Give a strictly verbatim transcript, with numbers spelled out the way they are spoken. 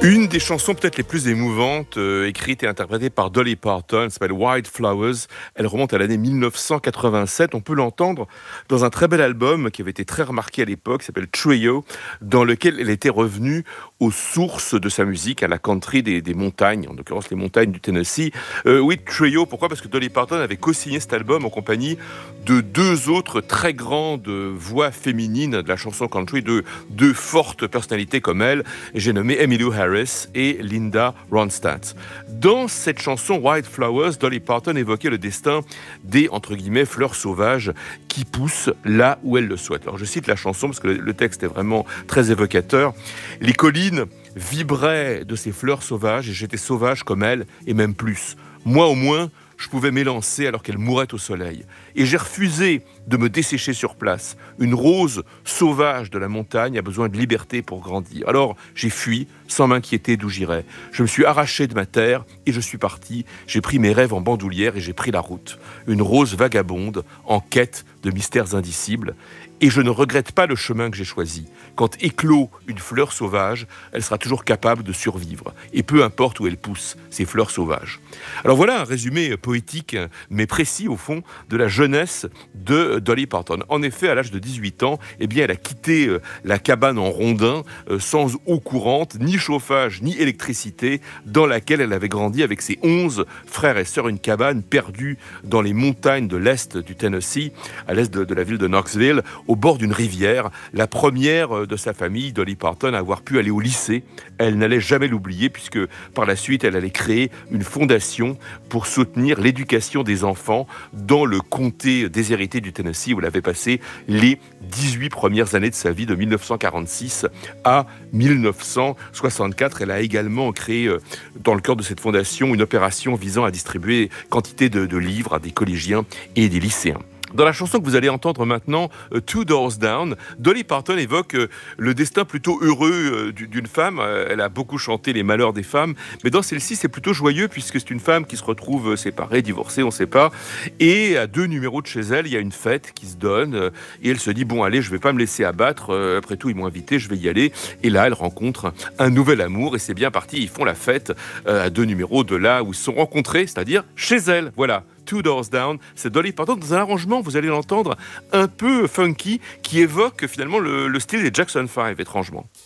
Une des chansons peut-être les plus émouvantes, euh, écrites et interprétée par Dolly Parton, elle s'appelle White Flowers. Elle remonte à l'année mille neuf cent quatre-vingt-sept. On peut l'entendre dans un très bel album qui avait été très remarqué à l'époque, qui s'appelle Trio, dans lequel elle était revenue aux sources de sa musique, à la country des, des montagnes, en l'occurrence les montagnes du Tennessee. Euh, oui, Trio, pourquoi ? Parce que Dolly Parton avait co-signé cet album en compagnie de deux autres très grandes voix féminines de la chanson country, de deux fortes personnalités comme elle. J'ai nommé Emmylou Harris et Linda Ronstadt. Dans cette chanson White Flowers, Dolly Parton évoquait le destin des, entre guillemets, fleurs sauvages qui poussent là où elle le souhaite. Alors je cite la chanson parce que le texte est vraiment très évocateur. Les collines vibraient de ces fleurs sauvages et j'étais sauvage comme elle et même plus. Moi au moins, je pouvais m'élancer alors qu'elle mourait au soleil. Et j'ai refusé de me dessécher sur place. Une rose sauvage de la montagne a besoin de liberté pour grandir. Alors j'ai fui sans m'inquiéter d'où j'irais. Je me suis arraché de ma terre et je suis parti. J'ai pris mes rêves en bandoulière et j'ai pris la route. Une rose vagabonde en quête de mystères indicibles. Et je ne regrette pas le chemin que j'ai choisi. Quand éclot une fleur sauvage, elle sera toujours capable de survivre. Et peu importe où elle pousse, ces fleurs sauvages. Alors voilà un résumé poétique, mais précis au fond, de la jeunesse de Dolly Parton. En effet, à l'âge de dix-huit ans, eh bien, elle a quitté la cabane en rondin, sans eau courante, ni chauffage, ni électricité, dans laquelle elle avait grandi avec ses onze frères et sœurs. Une cabane perdue dans les montagnes de l'est du Tennessee, à l'est de, de la ville de Knoxville, au bord d'une rivière, la première de sa famille, Dolly Parton, à avoir pu aller au lycée. Elle n'allait jamais l'oublier puisque par la suite, elle allait créer une fondation pour soutenir l'éducation des enfants dans le comté déshérité du Tennessee où elle avait passé les dix-huit premières années de sa vie, de mille neuf cent quarante-six à mille neuf cent soixante-quatre. Elle a également créé, dans le cœur de cette fondation, une opération visant à distribuer quantité de, de livres à des collégiens et des lycéens. Dans la chanson que vous allez entendre maintenant, uh, Two Doors Down, Dolly Parton évoque uh, le destin plutôt heureux uh, d'une femme. Uh, elle a beaucoup chanté les malheurs des femmes, mais dans celle-ci, c'est plutôt joyeux puisque c'est une femme qui se retrouve uh, séparée, divorcée, on ne sait pas. Et à deux numéros de chez elle, il y a une fête qui se donne uh, et elle se dit, bon allez, je ne vais pas me laisser abattre. Uh, après tout, ils m'ont invité, je vais y aller. Et là, elle rencontre un nouvel amour et c'est bien parti. Ils font la fête uh, à deux numéros de là où ils se sont rencontrés, c'est-à-dire chez elle. Voilà. Two Doors Down, c'est Dolly Parton dans un arrangement, vous allez l'entendre, un peu funky, qui évoque finalement le, le style des Jackson five, étrangement.